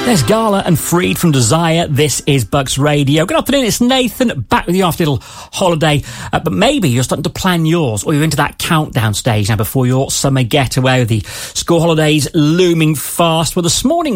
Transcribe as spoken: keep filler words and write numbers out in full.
There's Gala and Freed from Desire. This is Bucks Radio. Good afternoon, it's Nathan, back with you after a little holiday. Uh, but maybe you're starting to plan yours, or you're into that countdown stage now before your summer getaway with the school holidays looming fast. Well, this morning